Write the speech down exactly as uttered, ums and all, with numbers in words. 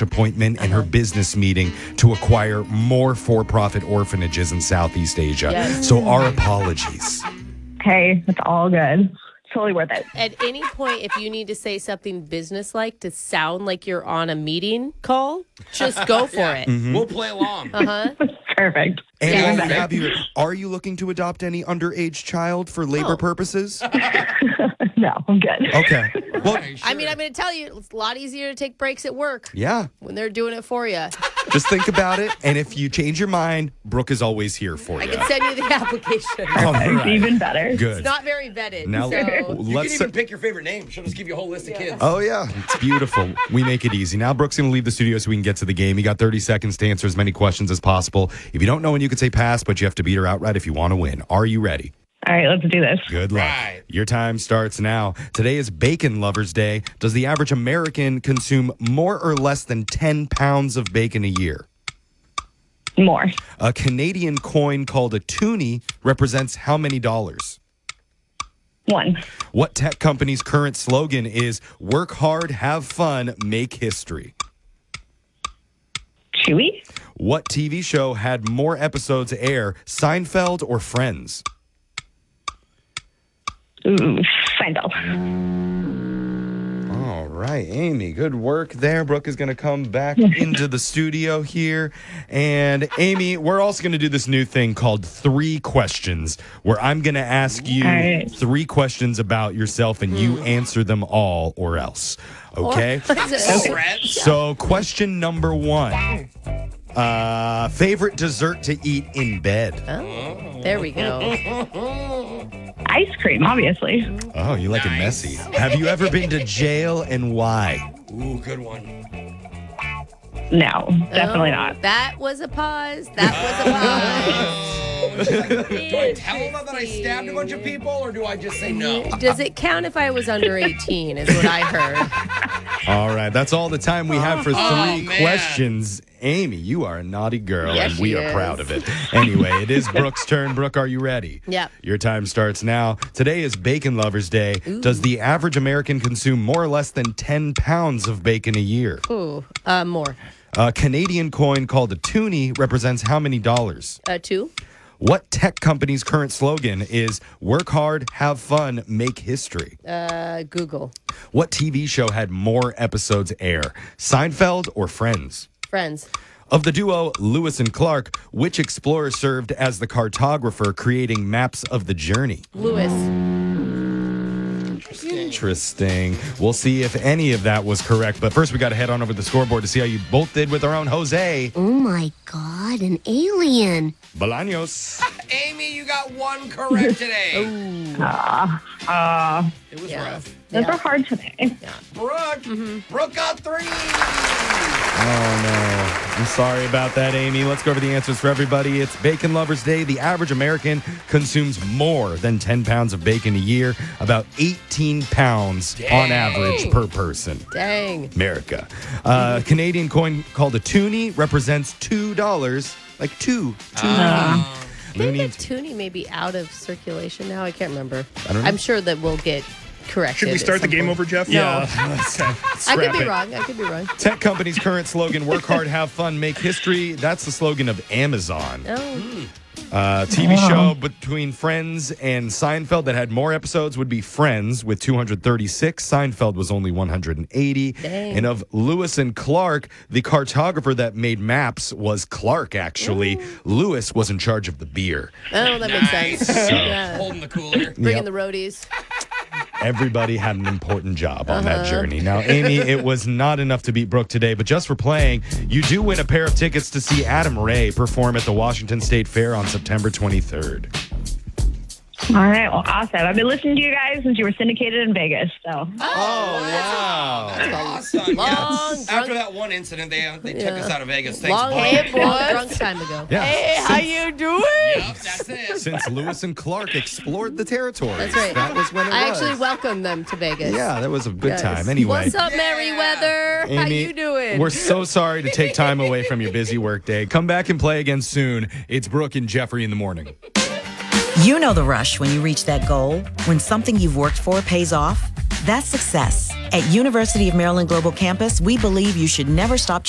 rush appointment and her business meeting to acquire more for-profit orphanages in Southeast Asia. Yes. So our apologies. Hey, it's all good. Totally worth it. At any point, if you need to say something businesslike to sound like you're on a meeting call, just go for Yeah. it. Mm-hmm. We'll play along. Uh-huh. Perfect. And Yeah. while we have you, are you looking to adopt any underage child for labor Oh. purposes? No, I'm good. Okay. Well, Okay, I mean, sure. I'm going to tell you, it's a lot easier to take breaks at work yeah. when they're doing it for you. Just think about it. And if you change your mind, Brooke is always here for I you. can send you the application. All It's right. even better. Good. It's not very vetted. Now, so. You let's. can even pick your favorite name. She'll just give you a whole list of kids. Oh, yeah. It's beautiful. We make it easy. Now, Brooke's going to leave the studio so we can get to the game. You got thirty seconds to answer as many questions as possible. If you don't know when you can say pass, but you have to beat her outright if you want to win. Are you ready? All right, let's do this. Good luck. Right. Your time starts now. Today is Bacon Lovers Day. Does the average American consume more or less than ten pounds of bacon a year? More. A Canadian coin called a toonie represents how many dollars? One. What tech company's current slogan is work hard, have fun, make history? Chewy. What T V show had more episodes air, Seinfeld or Friends? Ooh, Seinfeld. All right, Amy, good work there. Brooke is going to come back into the studio here. And Amy, we're also going to do this new thing called Three Questions, where I'm going to ask you All right. three questions about yourself and you answer them all or else. Okay? Friends? So, question number one. Uh, favorite dessert to eat in bed? Oh, there we go. Ice cream, obviously. Oh, you like it Nice. messy. Have you ever been to jail and why? Ooh, good one. No, definitely Oh, not. That was a pause. That was a pause. Oh, do I tell them that I stabbed a bunch of people, or do I just say no? Does it count if I was under eighteen, is what I heard. All right, that's all the time we have for three Oh, man. questions. Amy, you are a naughty girl, Yes, and we she are is. proud of it. Anyway, it is Brooke's turn. Brooke, are you ready? Yep. Your time starts now. Today is Bacon Lovers Day. Does the average American consume more or less than ten pounds of bacon a year? Ooh, uh, more. A Canadian coin called a toonie represents how many dollars? Uh, two. What tech company's current slogan is work hard, have fun, make history? Uh, Google. What T V show had more episodes air, Seinfeld or Friends? Friends. Of the duo Lewis and Clark, which explorer served as the cartographer creating maps of the journey? Lewis. Interesting. We'll see if any of that was correct. But first, we got to head on over to the scoreboard to see how you both did with our own Jose Oh my god, an alien. Bolaños. Amy, you got one correct today. Ah, uh, It was Yeah. rough. those Yeah. are hard today. Brooke, Brooke got three. Oh, no. I'm sorry about that, Amy. Let's go over the answers for everybody. It's Bacon Lovers Day. The average American consumes more than ten pounds of bacon a year, about eighteen pounds on Dang. average per person. Dang. America. Uh, Canadian coin called a toonie represents two dollars, like two. two. I Looney think that toonie may be out of circulation now. I can't remember. I don't know. I'm sure that we'll get corrected. Should we at start the some game point. over, Jeff? Yeah. I could be wrong. I could be wrong. Tech company's current slogan, work hard, have fun, make history. That's the slogan of Amazon. Oh, Uh, T V show between Friends and Seinfeld that had more episodes would be Friends with two hundred thirty-six. Seinfeld was only one hundred eighty. Dang. And of Lewis and Clark, the cartographer that made maps was Clark, actually. Lewis was in charge of the beer. oh, that makes sense. Yeah. Holding the cooler. Bringing Yep. the roadies. Everybody had an important job on Uh-huh. that journey. Now, Amy, it was not enough to beat Brooke today, but just for playing, you do win a pair of tickets to see Adam Ray perform at the Washington State Fair on September twenty-third. All right, well, awesome. I've been listening to you guys since you were syndicated in Vegas, so. Oh, wow. That's awesome. Long, Yeah. drunk- After that one incident, they they took Yeah. us out of Vegas. Thanks, Long, Blake. long drunk time ago. Yeah. how you doing? Yep, that's it. Since Lewis and Clark explored the territory. That's right. That was when it I was. actually welcomed them to Vegas. Yeah, that was a good Yes. time. Anyway, What's up, Yeah. Merriweather? How Amy, you doing? we're so sorry to take time away from your busy workday. Come back and play again soon. It's Brooke and Jeffrey in the morning. You know the rush when you reach that goal, when something you've worked for pays off. That's success. At University of Maryland Global Campus, we believe you should never stop